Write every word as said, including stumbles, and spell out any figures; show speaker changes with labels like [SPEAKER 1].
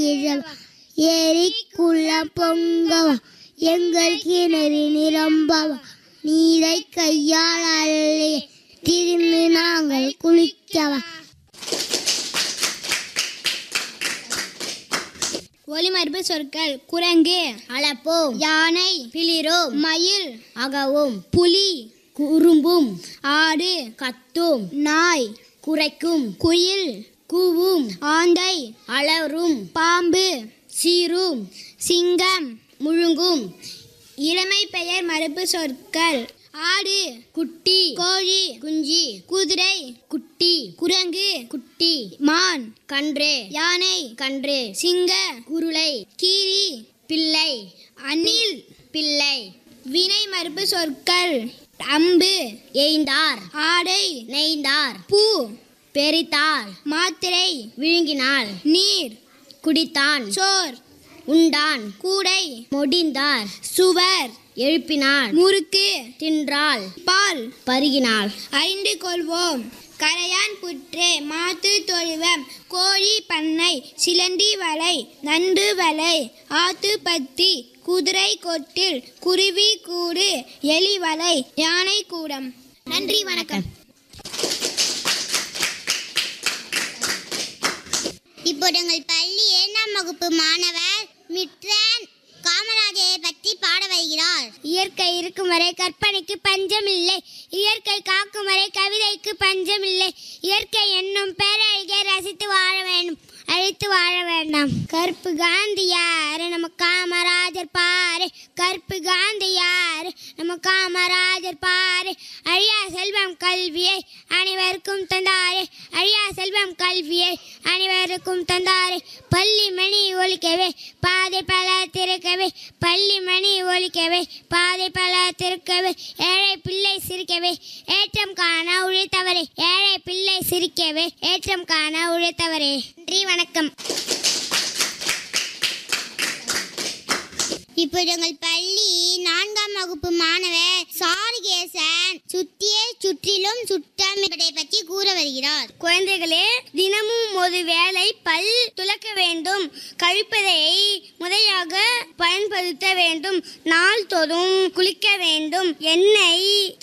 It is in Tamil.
[SPEAKER 1] இழவா ஏரி குளம் பொங்கவா எங்கள் கிணறு நிரம்பவா நீரை கையால் அள்ளி திரும்பி நாங்கள் குளிக்கவா.
[SPEAKER 2] ஒலிமரபு சொற்கள்: குரங்கு
[SPEAKER 1] அளப்போம்,
[SPEAKER 2] யானை
[SPEAKER 1] பிளிரோம்,
[SPEAKER 2] மயில்
[SPEAKER 1] அகவும்,
[SPEAKER 2] புலி
[SPEAKER 1] குறும்பும்,
[SPEAKER 2] ஆடு
[SPEAKER 1] கத்தும்,
[SPEAKER 2] நாய்
[SPEAKER 1] குரைக்கும்,
[SPEAKER 2] குயில்
[SPEAKER 1] கூவும்,
[SPEAKER 2] ஆந்தை
[SPEAKER 1] அலறும்,
[SPEAKER 2] பாம்பு
[SPEAKER 1] சீரும்,
[SPEAKER 2] சிங்கம்
[SPEAKER 1] முழுங்கும்.
[SPEAKER 2] இளமை பெயர் மரபு சொற்கள்: ஆடு
[SPEAKER 1] குட்டி,
[SPEAKER 2] கோழி
[SPEAKER 1] குஞ்சி,
[SPEAKER 2] குதிரை
[SPEAKER 1] குட்டி,
[SPEAKER 2] குரங்கு
[SPEAKER 1] குட்டி,
[SPEAKER 2] மான்
[SPEAKER 1] கன்று,
[SPEAKER 2] யானை
[SPEAKER 1] கன்று,
[SPEAKER 2] சிங்க
[SPEAKER 1] குருளை,
[SPEAKER 2] கீரி
[SPEAKER 1] பிள்ளை,
[SPEAKER 2] அணில்.
[SPEAKER 1] பிள்ளை.
[SPEAKER 2] வினை மரபு சொற்கள்: அம்பு
[SPEAKER 1] எய்ந்தார்,
[SPEAKER 2] ஆடை
[SPEAKER 1] நெய்ந்தார்,
[SPEAKER 2] பூ
[SPEAKER 1] பெரித்தாள்,
[SPEAKER 2] மாத்திரை
[SPEAKER 1] விழுங்கினாள்,
[SPEAKER 2] நீர்
[SPEAKER 1] குடித்தான்,
[SPEAKER 2] சோர்
[SPEAKER 1] உண்டான்,
[SPEAKER 2] கூடை
[SPEAKER 1] முடிந்தார்,
[SPEAKER 2] சுவர்
[SPEAKER 1] எழுப்பினாள்,
[SPEAKER 2] முறுக்கு
[SPEAKER 1] தின்றாள்,
[SPEAKER 2] பால்.
[SPEAKER 1] பருகினாள்.
[SPEAKER 2] அறிந்து கொள்வோம்: கரையான் புற்று மாத்து தொழுவம் கோழி பண்ணை சிலந்தி வலை நண்டு வலை ஆத்து பத்தி குதிரை கொட்டில் குருவி கூடு எலி வலை யானை கூடம்.
[SPEAKER 1] நன்றி, வணக்கம். இப்போது எங்கள் பள்ளி ஏழாம் வகுப்பு மாணவர் மிட்ரன் காமராஜரை பற்றி பாட வருகிறார்.
[SPEAKER 2] இயற்கை இருக்கும் வரை கற்பனைக்கு பஞ்சம் இல்லை, இயற்கை காக்கும் வரை கவிதைக்கு பஞ்சம் இல்லை. இயற்கை என்னும் பேரழகை ரசித்து வாழ வேண்டும், அழித்து வாழ வேண்டாம். கருப்பு காந்தி யாரு நம்ம காமராஜர் பாரு, கருப்பு காந்தி யாரு நம்ம காமராஜர் பாரு. அழியா செல்வம் கல்வியை அனைவருக்கும் தந்தாரே, அழியா செல்வம் கல்வியை அனைவருக்கும் தந்தாரே. பள்ளி மணி ஒலிக்கவே பாதை பல திறக்கவே, பள்ளி மணி ஒலிக்கவே பாதை பல திறக்கவே. ஏழை பிள்ளை சிரிக்கவே ஏற்றம் காண உழைத்தவரே, ஏழை பிள்ளை சிரிக்கவே ஏற்றம் காண உழைத்தவரே. நன்றி, வணக்கம்.
[SPEAKER 1] இப்போது எங்கள் பள்ளி நான்காம் வகுப்பு மாணவர் சாருகேசன் சுத்தியே சுற்றிலும் சுட்டம் என்பதை பற்றி கூற வருகிறார்.
[SPEAKER 2] குழந்தைகளே, தினமும் ஒரு வேளை பல் துலக்க வேண்டும், கழிப்பதை முறையாக பயன்படுத்த வேண்டும், நாள்தோறும் குளிக்க வேண்டும், எண்ணெய்